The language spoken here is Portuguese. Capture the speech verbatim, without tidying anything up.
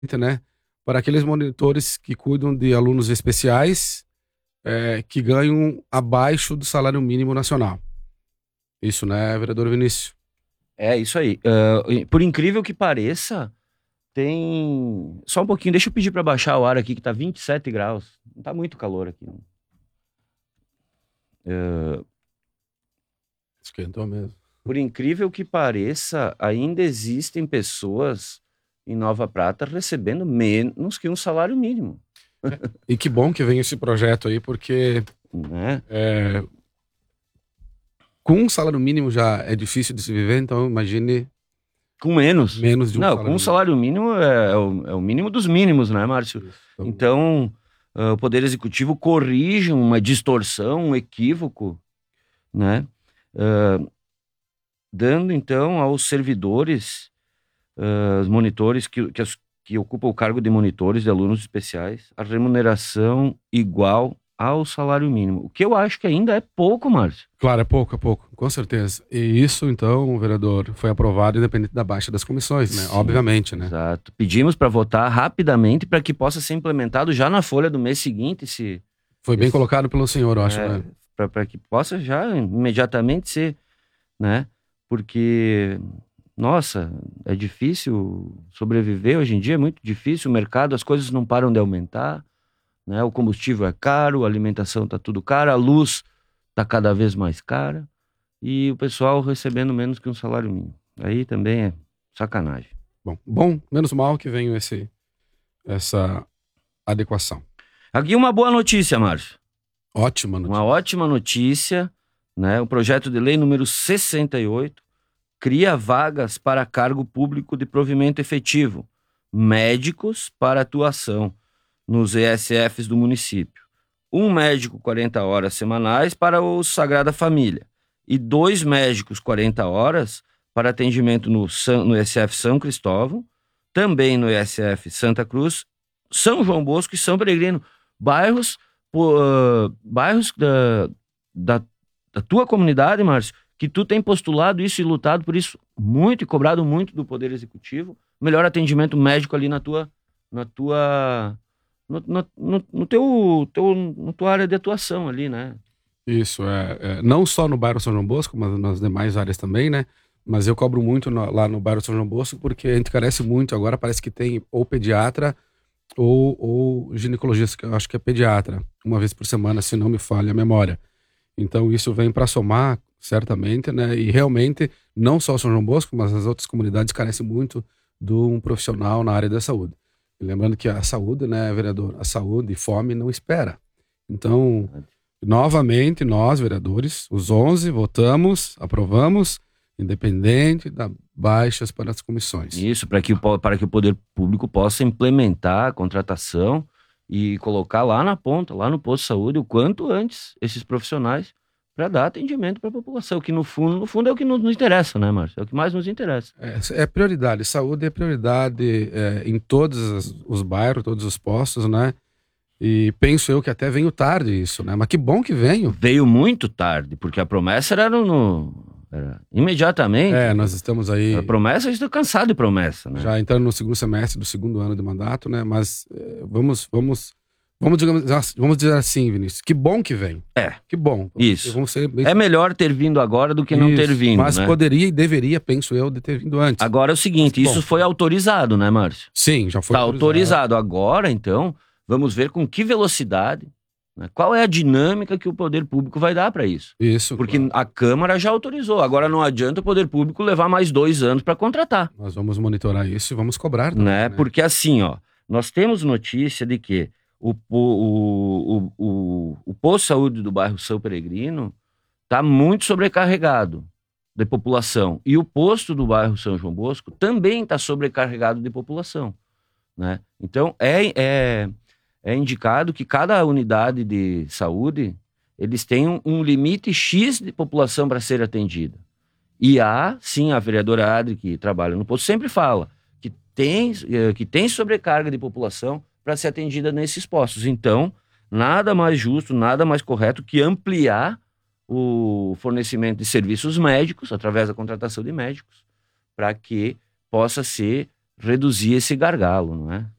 né, para aqueles monitores que cuidam de alunos especiais, é, que ganham abaixo do salário mínimo nacional. Isso, né, vereador Vinícius? É isso aí. Uh, por incrível que pareça, tem... Só um pouquinho, deixa eu pedir para baixar o ar aqui, que tá vinte e sete graus. Não tá muito calor aqui. Uh... Esquentou mesmo. Por incrível que pareça, ainda existem pessoas em Nova Prata recebendo menos que um salário mínimo. É, e que bom que vem esse projeto aí, porque né? é, com um salário mínimo já é difícil de se viver, então imagine... Com menos. Menos de um Não, salário com um salário mínimo é, é, o, é o mínimo dos mínimos, né, Márcio? Isso, então, uh, o Poder Executivo corrige uma distorção, um equívoco, né? Uh, dando, então, aos servidores, uh, os monitores que, que, as, que ocupam o cargo de monitores de alunos especiais, a remuneração igual ao salário mínimo. O que eu acho que ainda é pouco, Márcio. Claro, é pouco, é pouco, com certeza. E isso, então, vereador, foi aprovado independente da baixa das comissões, né? Sim, obviamente, né? Exato. Pedimos para votar rapidamente para que possa ser implementado já na folha do mês seguinte. Se, foi bem esse, colocado pelo senhor, eu acho, é, né? Para que possa já imediatamente ser, né? Porque, nossa, é difícil sobreviver hoje em dia, é muito difícil. O mercado, as coisas não param de aumentar, né? O combustível é caro, a alimentação tá tudo caro, a luz tá cada vez mais cara e o pessoal recebendo menos que um salário mínimo. Aí também é sacanagem. Bom, bom, menos mal que veio esse, essa adequação. Aqui uma boa notícia, Márcio. Ótima notícia. Uma ótima notícia, né? O projeto de lei número sessenta e oito cria vagas para cargo público de provimento efetivo, médicos para atuação nos E S Fs do município. Um médico quarenta horas semanais para o Sagrada Família e dois médicos quarenta horas para atendimento no, no E S F São Cristóvão, também no E S F Santa Cruz, São João Bosco e São Peregrino. Bairros, uh, bairros da, da, da tua comunidade, Márcio, que tu tem postulado isso e lutado por isso muito e cobrado muito do Poder Executivo. Melhor atendimento médico ali na tua... Na tua No, no, no teu, teu, na tua área de atuação ali, né? Isso, é, é não só no bairro São João Bosco, mas nas demais áreas também, né? Mas eu cobro muito no, lá no bairro São João Bosco, porque a gente carece muito. Agora parece que tem ou pediatra ou, ou ginecologista, que eu acho que é pediatra, uma vez por semana, se não me falha a memória. Então isso vem para somar, certamente, né? E realmente, não só São João Bosco, mas as outras comunidades carecem muito de um profissional na área da saúde. Lembrando que a saúde, né, vereador, a saúde e fome não espera. Então, novamente, nós, vereadores, os onze, votamos, aprovamos, independente das baixas para as comissões. Isso, para que, para que o poder público possa implementar a contratação e colocar lá na ponta, lá no posto de saúde, o quanto antes, esses profissionais para dar atendimento para a população, que no fundo, no fundo é o que nos, nos interessa, né, Márcio? É o que mais nos interessa. É, é prioridade, saúde é prioridade é, em todos os, os bairros, todos os postos, né? E penso eu que até veio tarde isso, né? Mas que bom que veio. Veio muito tarde, porque a promessa era no... no era imediatamente. É, nós estamos aí... A promessa, a gente está cansado de promessa, né? Já entrando no segundo semestre do segundo ano de mandato, né? Mas é, vamos... vamos Vamos, digamos, vamos dizer assim, Vinícius, que bom que vem. É. Que bom. Isso. Vamos ser bem... É melhor ter vindo agora do que isso, não ter vindo, mas né? poderia e deveria, penso eu, de ter vindo antes. Agora é o seguinte, mas, isso bom, foi autorizado, né, Márcio? Sim, já foi tá autorizado. autorizado. Agora, então, vamos ver com que velocidade, né? Qual é a dinâmica que o poder público vai dar para isso. Isso, Porque claro. a Câmara já autorizou. Agora não adianta o poder público levar mais dois anos para contratar. Nós vamos monitorar isso e vamos cobrar também, né? né? Porque assim, ó, nós temos notícia de que O, o, o, o, o posto de saúde do bairro São Peregrino está muito sobrecarregado de população. E o posto do bairro São João Bosco também está sobrecarregado de população, né? Então, é, é, é indicado que cada unidade de saúde, eles têm um, um limite X de população para ser atendida. E há, sim, a vereadora Adri, que trabalha no posto, sempre fala que tem, que tem sobrecarga de população para ser atendida nesses postos. Então, nada mais justo, nada mais correto que ampliar o fornecimento de serviços médicos, através da contratação de médicos, para que possa ser reduzir esse gargalo, não é?